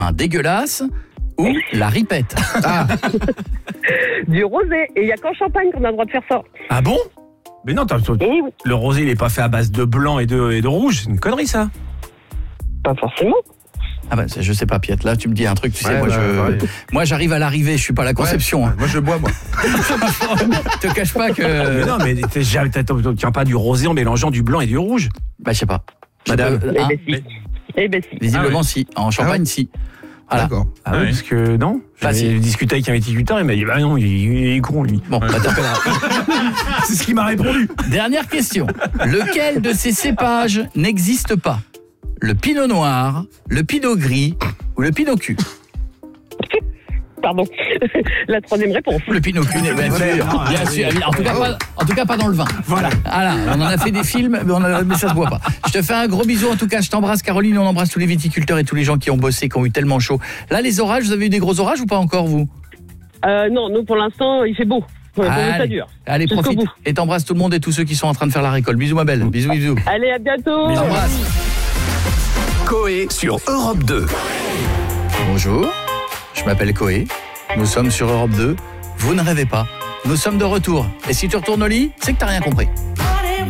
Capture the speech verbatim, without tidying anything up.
un dégueulasse ou la ripette? Ah, Du rosé. Et il n'y a qu'en Champagne qu'on a le droit de faire ça. Ah bon? Mais non, t'as- Et oui, le rosé, il est pas fait à base de blanc et de, et de rouge. C'est une connerie, ça. pas forcément. Ah bah je sais pas, Piette, là tu me dis un truc, tu sais, Ouais, moi, bah, je, ouais. moi j'arrive à l'arrivée, je suis pas à la conception. hein. moi je bois, moi. Je te cache pas Mais que... non, mais t'es- jamais- t'as- t'obtiens pas du rosé en mélangeant du blanc et du rouge. Bah je sais pas. Je Madame. peux- Eh hein, ben si. Eh ben si. visiblement si, en Champagne si. Voilà. D'accord. Ah Ah oui, ouais. parce que non. Bah, J'ai si. discuté avec un viticulteur, il m'a dit bah non, il, il est con lui. Bon, bah, t'appelleras. C'est ce qu'il m'a répondu. Dernière question. Lequel de ces cépages n'existe pas? Le pinot noir, le pinot gris ou le pinot cul? Pardon. La troisième réponse. Le pinot cul, bien sûr. non, Bien sûr. En tout cas, pas, en tout cas, pas dans le vin. Voilà. Voilà, on en a fait des films, mais, on a, mais ça se voit pas. Je te fais un gros bisou, en tout cas, je t'embrasse Caroline, on embrasse tous les viticulteurs et tous les gens qui ont bossé, qui ont eu tellement chaud. Là, les orages, vous avez eu des gros orages ou pas encore, vous? Euh, non, nous pour l'instant, il fait beau. Ouais, pour nous, ça Allez, dure. allez, Jusqu'au profite. bout. Et t'embrasses tout le monde et tous ceux qui sont en train de faire la récolte. Bisous, ma belle. Bisous, bisous. Allez, à bientôt. Je t'embrasse. Coé sur Europe deux. Bonjour, je m'appelle Coé. Nous sommes sur Europe deux. Vous ne rêvez pas. Nous sommes de retour. Et si tu retournes au lit, c'est que t'as rien compris.